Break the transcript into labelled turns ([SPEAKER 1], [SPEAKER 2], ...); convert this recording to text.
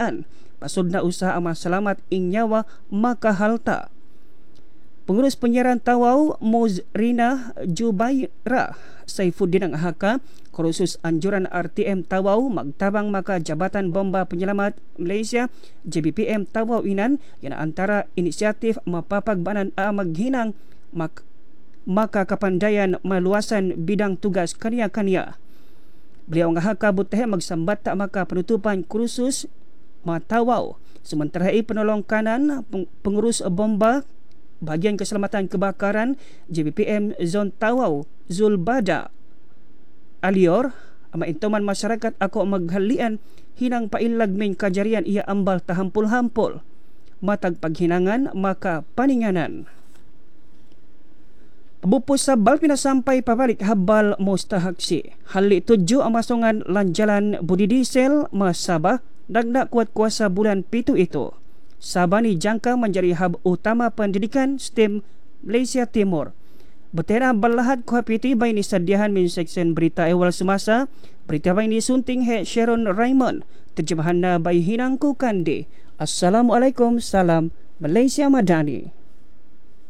[SPEAKER 1] kerajaan pasod na usaha ang masalamat ing nyawa makahalta. Pengurus penyiaran Tawau Muzrina Jubaira Saifuddin ang ahaka kursus anjuran RTM Tawau magtabang maka Jabatan Bomba Penyelamat Malaysia JBPM Tawau inan yang antara inisiatif mapapagbanan maghinang maka kapandayan maluasan bidang tugas kania-kania. Beliau ngahaka buteh magsambat tak maka penutupan kursus Matawau sementara penolong kanan pengurus bomba bahagian keselamatan kebakaran JBPM Zon Tawau Zulbada Alior ama intoman masyarakat ako maghalian hinang pailagming kajarian ia ambal tahampul-hampul matag paghinangan maka paninganan. Bupos sa Balpina sampai pabalik habal mustahaksi. Hali tuju ang masongan lanjalan budi diesel Sabah dagda kuat kuasa bulan pitu itu. Sabah ni jangka menjadi hub utama pendidikan STEM Malaysia Timur. Betera balahat kuapiti bayi ni sediahan min seksyen berita awal semasa. Berita bayi ni sunting he Sharon Raymond. Terjemahan na bayi hinangku kandi. Assalamualaikum, salam Malaysia Madani.